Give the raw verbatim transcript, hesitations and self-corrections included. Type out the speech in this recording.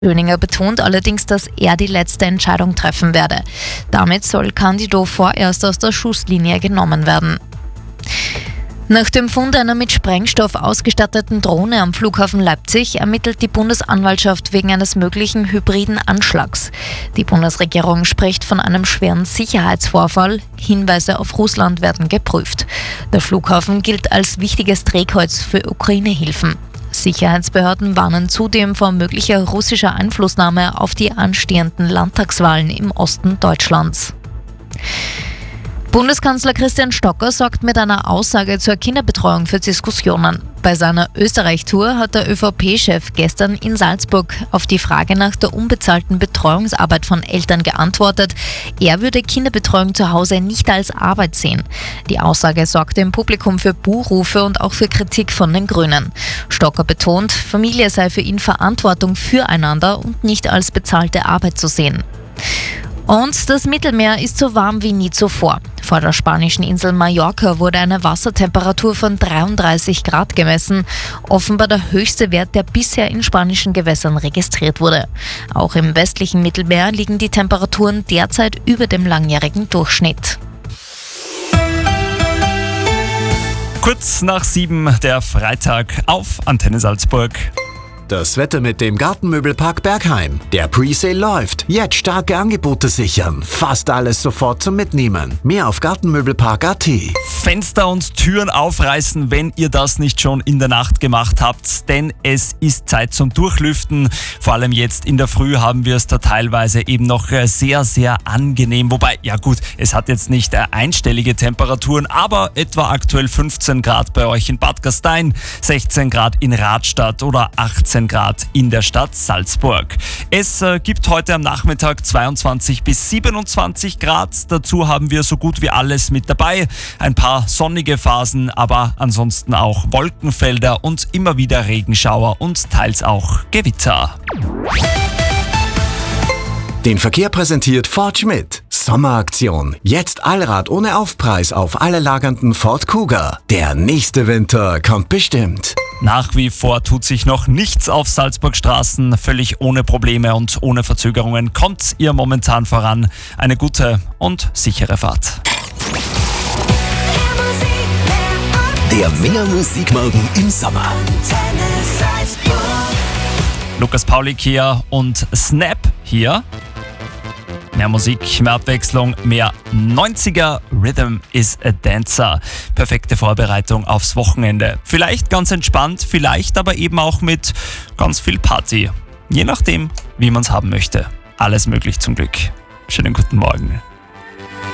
Oehlinger betont allerdings, dass er die letzte Entscheidung treffen werde. Damit soll Candido vorerst aus der Schusslinie genommen werden. Nach dem Fund einer mit Sprengstoff ausgestatteten Drohne am Flughafen Leipzig ermittelt die Bundesanwaltschaft wegen eines möglichen hybriden Anschlags. Die Bundesregierung spricht von einem schweren Sicherheitsvorfall. Hinweise auf Russland werden geprüft. Der Flughafen gilt als wichtiges Drehkreuz für Ukraine-Hilfen. Sicherheitsbehörden warnen zudem vor möglicher russischer Einflussnahme auf die anstehenden Landtagswahlen im Osten Deutschlands. Bundeskanzler Christian Stocker sorgt mit einer Aussage zur Kinderbetreuung für Diskussionen. Bei seiner Österreich-Tour hat der ÖVP-Chef gestern in Salzburg auf die Frage nach der unbezahlten Betreuungsarbeit von Eltern geantwortet, er würde Kinderbetreuung zu Hause nicht als Arbeit sehen. Die Aussage sorgte im Publikum für Buhrufe und auch für Kritik von den Grünen. Stocker betont, Familie sei für ihn Verantwortung füreinander und nicht als bezahlte Arbeit zu sehen. Und das Mittelmeer ist so warm wie nie zuvor. Vor der spanischen Insel Mallorca wurde eine Wassertemperatur von dreiunddreißig Grad gemessen, offenbar der höchste Wert, der bisher in spanischen Gewässern registriert wurde. Auch im westlichen Mittelmeer liegen die Temperaturen derzeit über dem langjährigen Durchschnitt. Kurz nach sieben, der Freitag auf Antenne Salzburg. Das Wetter mit dem Gartenmöbelpark Bergheim. Der Presale läuft. Jetzt starke Angebote sichern. Fast alles sofort zum Mitnehmen. Mehr auf gartenmöbelpark punkt at. Fenster und Türen aufreißen, wenn ihr das nicht schon in der Nacht gemacht habt, denn es ist Zeit zum Durchlüften. Vor allem jetzt in der Früh haben wir es da teilweise eben noch sehr, sehr angenehm. Wobei, ja gut, es hat jetzt nicht einstellige Temperaturen, aber etwa aktuell fünfzehn Grad bei euch in Bad Gastein, sechzehn Grad in Radstadt oder achtzehn Grad in der Stadt Salzburg. Es äh, gibt heute am Nachmittag zweiundzwanzig bis siebenundzwanzig Grad. Dazu haben wir so gut wie alles mit dabei. Ein paar sonnige Phasen, aber ansonsten auch Wolkenfelder und immer wieder Regenschauer und teils auch Gewitter. Den Verkehr präsentiert Ford Schmidt. Sommeraktion. Jetzt Allrad ohne Aufpreis auf alle lagernden Ford Kuga. Der nächste Winter kommt bestimmt. Nach wie vor tut sich noch nichts auf Salzburgstraßen. Völlig ohne Probleme und ohne Verzögerungen kommt ihr momentan voran. Eine gute und sichere Fahrt. Der Mehr Musikmorgen im Sommer. Lukas Paulik hier und Snap hier. Mehr Musik, mehr Abwechslung, mehr neunziger. Rhythm is a Dancer. Perfekte Vorbereitung aufs Wochenende. Vielleicht ganz entspannt, vielleicht aber eben auch mit ganz viel Party. Je nachdem, wie man es haben möchte. Alles möglich zum Glück. Schönen guten Morgen.